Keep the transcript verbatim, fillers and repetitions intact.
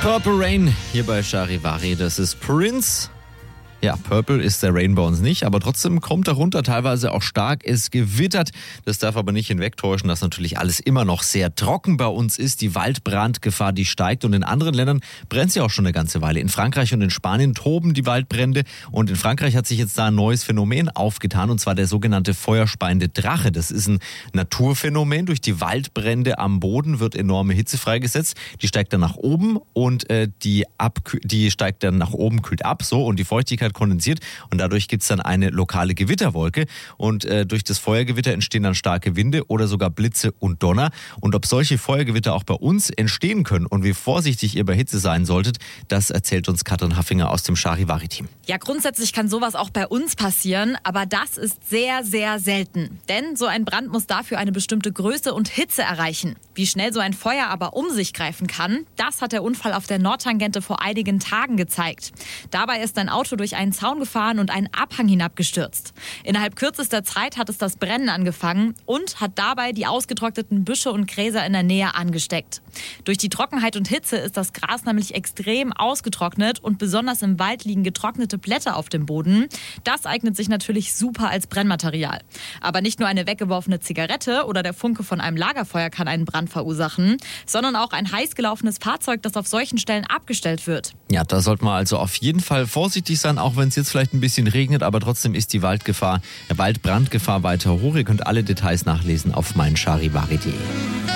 Purple Rain hier bei Charivari, das ist Prince. Ja, Purple ist der Rain bei uns nicht, aber trotzdem kommt darunter teilweise auch stark. Es gewittert. Das darf aber nicht hinwegtäuschen, dass natürlich alles immer noch sehr trocken bei uns ist. Die Waldbrandgefahr, die steigt, und in anderen Ländern brennt sie auch schon eine ganze Weile. In Frankreich und in Spanien toben die Waldbrände, und in Frankreich hat sich jetzt da ein neues Phänomen aufgetan, und zwar der sogenannte feuerspeiende Drache. Das ist ein Naturphänomen. Durch die Waldbrände am Boden wird enorme Hitze freigesetzt. Die steigt dann nach oben und äh, die, abkü- die steigt dann nach oben, kühlt ab, so, und die Feuchtigkeit kondensiert, und dadurch gibt es dann eine lokale Gewitterwolke, und äh, durch das Feuergewitter entstehen dann starke Winde oder sogar Blitze und Donner. Und ob solche Feuergewitter auch bei uns entstehen können und wie vorsichtig ihr bei Hitze sein solltet, das erzählt uns Katrin Haffinger aus dem Charivari-Team. Ja, grundsätzlich kann sowas auch bei uns passieren, aber das ist sehr, sehr selten. Denn so ein Brand muss dafür eine bestimmte Größe und Hitze erreichen. Wie schnell so ein Feuer aber um sich greifen kann, das hat der Unfall auf der Nordtangente vor einigen Tagen gezeigt. Dabei ist ein Auto durch einen Zaun gefahren und einen Abhang hinabgestürzt. Innerhalb kürzester Zeit hat es das Brennen angefangen und hat dabei die ausgetrockneten Büsche und Gräser in der Nähe angesteckt. Durch die Trockenheit und Hitze ist das Gras nämlich extrem ausgetrocknet, und besonders im Wald liegen getrocknete Blätter auf dem Boden. Das eignet sich natürlich super als Brennmaterial. Aber nicht nur eine weggeworfene Zigarette oder der Funke von einem Lagerfeuer kann einen Brand verursachen, sondern auch ein heiß gelaufenes Fahrzeug, das auf solchen Stellen abgestellt wird. Ja, da sollte man also auf jeden Fall vorsichtig sein, auch wenn es jetzt vielleicht ein bisschen regnet, aber trotzdem ist die Waldgefahr, Waldbrandgefahr weiter hoch. Ihr könnt alle Details nachlesen auf mein Charivari punkt de.